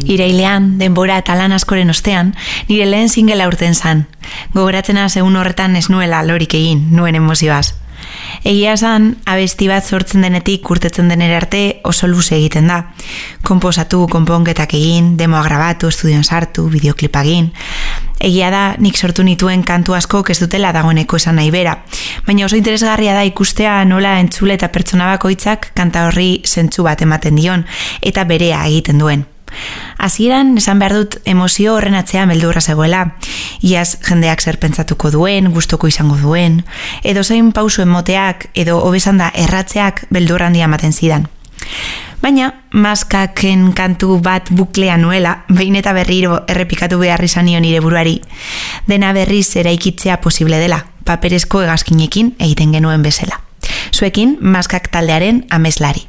Irailean, denbora eta lan askoren ostean, nire lehen singela urten zan. Gogoratzena egun horretan ez nuela lorik egin, nuen emozioaz. Egia esan, abesti bat sortzen denetik urtetzen denera arte oso luze egiten da. Konposatu, konponketak egin, demoa grabatu, estudion sartu, bideoklipa egin. Egia da, nik sortu nituen kantu askok ez dutela dagoeneko esan nahi bera. Baina oso interesgarria da ikustea nola entzule eta pertsona bakoitzak kanta horri zentzu bat ematen dion eta berea egiten duen. Hasieran esan behar dut emozio horren atzean beldurra zegoela. Iaz jendeak zer pentsatuko duen, gustoko izango duen, edo zein pausu emoteak, edo hobesan da erratzeak beldur handia ematen zidan. Baina, maskaken kantu bat buklea nuela, behin eta berriro errepikatu behar izan nion nire buruari, dena berriz eraikitzea posible dela, paperezko hegazkinekin egiten genuen bezala. Zuekin, maskak taldearen ameslari.